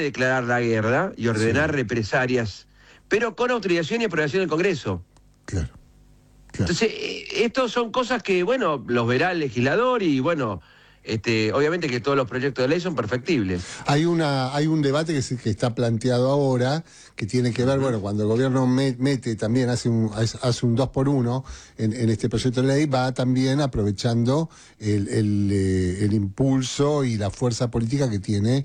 declarar la guerra y ordenar represalias, pero con autorización y aprobación del Congreso. Claro. Entonces, estos son cosas que, bueno, los verá el legislador y, bueno, obviamente que todos los proyectos de ley son perfectibles. Hay un debate que está planteado ahora, que tiene que ver, bueno, cuando el gobierno mete también, hace un 2x1 en este proyecto de ley, va también aprovechando el impulso y la fuerza política que tiene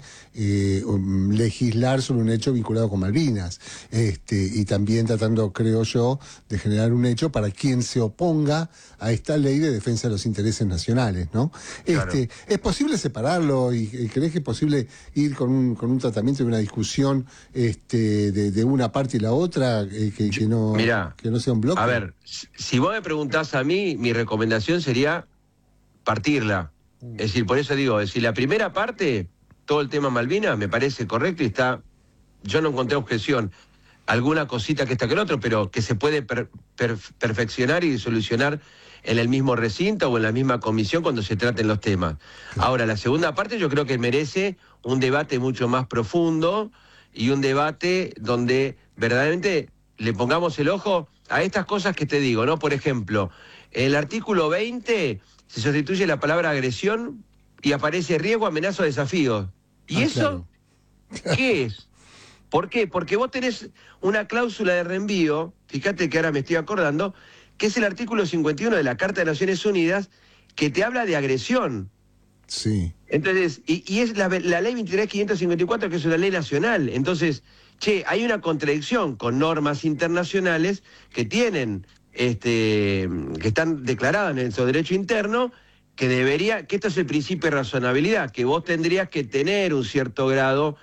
legislar sobre un hecho vinculado con Malvinas. Y también tratando, creo yo, de generar un hecho para quien se oponga a esta ley de defensa de los intereses nacionales, ¿no? Claro. ¿Es posible separarlo y crees que es posible ir con un tratamiento y una discusión de una parte y la otra, que no sea un bloque? A ver, si vos me preguntás a mí, mi recomendación sería partirla. Es decir, por eso digo, la primera parte, todo el tema Malvinas, me parece correcto y yo no encontré objeción. Alguna cosita que está que el otro, pero que se puede perfeccionar y solucionar en el mismo recinto o en la misma comisión cuando se traten los temas. Claro. Ahora, la segunda parte yo creo que merece un debate mucho más profundo y un debate donde verdaderamente le pongamos el ojo a estas cosas que te digo, ¿no? Por ejemplo, en el artículo 20 se sustituye la palabra agresión y aparece riesgo, amenaza o desafío. ¿Y eso claro. ¿Qué es? ¿Por qué? Porque vos tenés una cláusula de reenvío, fíjate que ahora me estoy acordando, que es el artículo 51 de la Carta de Naciones Unidas, que te habla de agresión. Sí. Entonces, y es la ley 23.554, que es una ley nacional. Entonces, hay una contradicción con normas internacionales que tienen, que están declaradas en nuestro derecho interno, que esto es el principio de razonabilidad, que vos tendrías que tener un cierto grado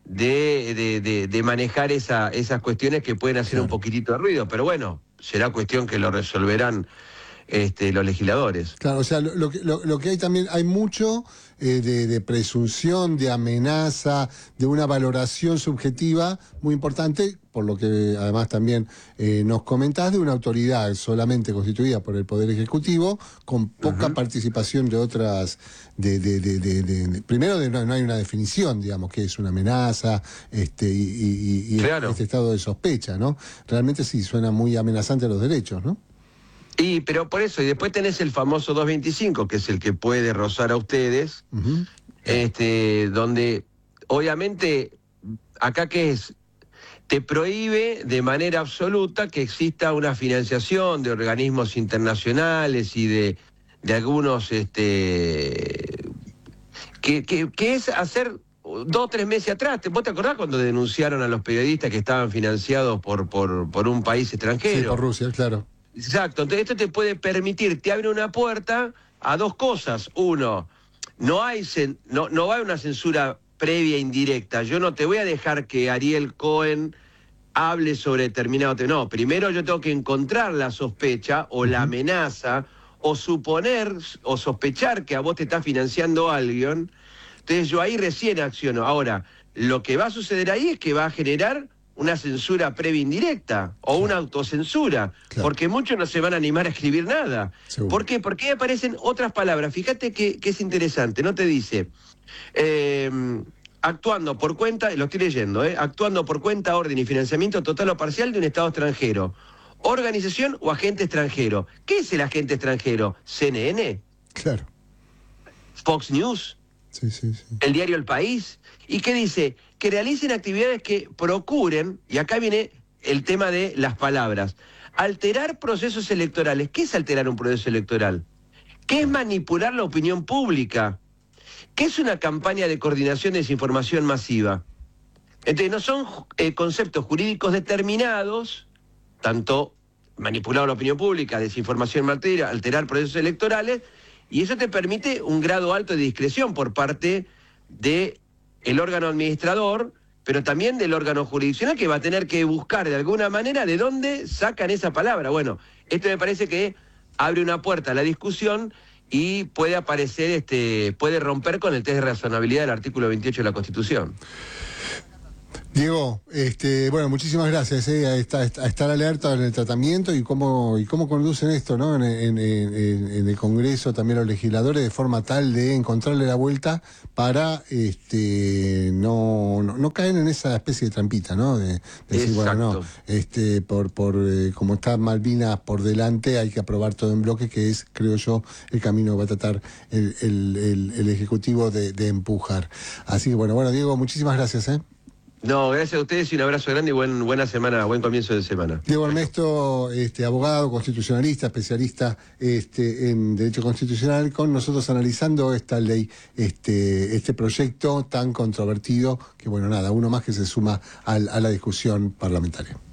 de manejar esas cuestiones que pueden hacer un poquitito de ruido, pero bueno, será cuestión que lo resolverán los legisladores. Claro, o sea, lo que hay también, hay mucho de presunción, de amenaza, de una valoración subjetiva muy importante, por lo que además también nos comentás, de una autoridad solamente constituida por el Poder Ejecutivo, con poca participación de otras, primero no hay una definición, digamos, que es una amenaza, y claro. Este estado de sospecha, ¿no? Realmente sí suena muy amenazante a los derechos, ¿no? Pero por eso, y después tenés el famoso 225, que es el que puede rozar a ustedes, donde obviamente, acá ¿qué es? Te prohíbe de manera absoluta que exista una financiación de organismos internacionales y de algunos, que es hacer 2 o 3 meses atrás. ¿Vos te acordás cuando denunciaron a los periodistas que estaban financiados por un país extranjero? Sí, por Rusia, claro. Exacto, entonces esto te puede permitir, te abre una puerta a dos cosas. Uno, no va a haber una censura previa indirecta. Yo no te voy a dejar que Ariel Cohen hable sobre determinado tema. No, primero yo tengo que encontrar la sospecha o la amenaza o suponer o sospechar que a vos te está financiando alguien. Entonces yo ahí recién acciono. Ahora, lo que va a suceder ahí es que va a generar una censura previa indirecta o una autocensura, porque muchos no se van a animar a escribir nada. Seguro. ¿Por qué? Porque ahí aparecen otras palabras. Fíjate que es interesante, no te dice actuando por cuenta, lo estoy leyendo, actuando por cuenta, orden y financiamiento total o parcial de un Estado extranjero, organización o agente extranjero. ¿Qué es el agente extranjero? ¿CNN? Claro. ¿Fox News? Sí. ¿El diario El País? ¿Y qué dice? Que realicen actividades que procuren, y acá viene el tema de las palabras, alterar procesos electorales. ¿Qué es alterar un proceso electoral? ¿Qué es manipular la opinión pública? ¿Qué es una campaña de coordinación de desinformación masiva? Entonces, no son conceptos jurídicos determinados, tanto manipular la opinión pública, desinformación materia, alterar procesos electorales, y eso te permite un grado alto de discreción por parte del órgano administrador, pero también del órgano jurisdiccional, que va a tener que buscar de alguna manera de dónde sacan esa palabra. Bueno, esto me parece que abre una puerta a la discusión y puede aparecer, puede romper con el test de razonabilidad del artículo 28 de la Constitución. Diego, bueno, muchísimas gracias a estar alerta en el tratamiento y cómo conducen esto, ¿no? En el Congreso, también los legisladores, de forma tal de encontrarle la vuelta para no caer en esa especie de trampita, ¿no? De decir, bueno, no, como está Malvinas por delante, hay que aprobar todo en bloque, que es, creo yo, el camino que va a tratar el Ejecutivo de empujar. Así que bueno, Diego, muchísimas gracias, ¿eh? No, gracias a ustedes y un abrazo grande y buena semana, buen comienzo de semana. Diego Ernesto, abogado, constitucionalista, especialista en Derecho Constitucional, con nosotros analizando esta ley, este proyecto tan controvertido, que bueno, nada, uno más que se suma a la discusión parlamentaria.